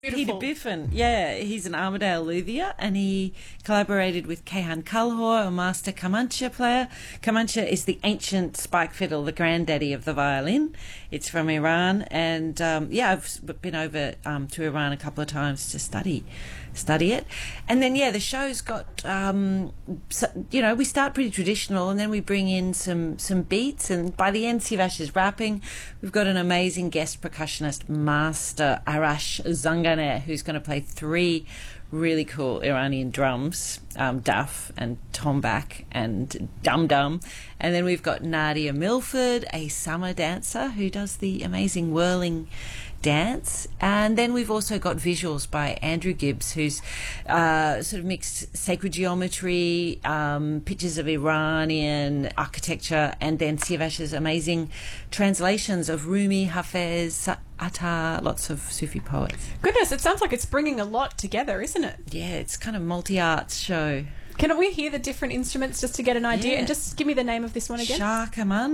Peter Beautiful. Biffen, yeah, he's an Armidale luthier, and he collaborated with Kayhan Kalhor, a master Kamancha player. Kamancha is the ancient spike fiddle, the granddaddy of the violin. It's from Iran, and I've been over to Iran a couple of times to study it. And then the show's got we start pretty traditional, and then we bring in some beats, and by the end Sivash is rapping. We've got an amazing guest percussionist, Master Arash Zanganeh, who's going to play 3 really cool Iranian drums, duff and tombak and dum-dum. And then we've got Nadia Milford, a summer dancer who does the amazing whirling dance. And then we've also got visuals by Andrew Gibbs, who's sort of mixed sacred geometry, pictures of Iranian architecture, and then Sivash's amazing translations of Rumi, Hafez, Attar, lots of Sufi poets. Goodness, it sounds like it's bringing a lot together, isn't it? Yeah, it's kind of multi-arts show. Can we hear the different instruments just to get an idea? Yeah. And just give me the name of this one again. Shah Kaman.